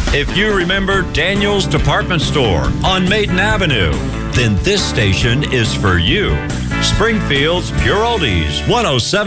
If you remember Daniel's Department Store on Maiden Avenue, then this station is for you. Springfield's Pure Oldies 107.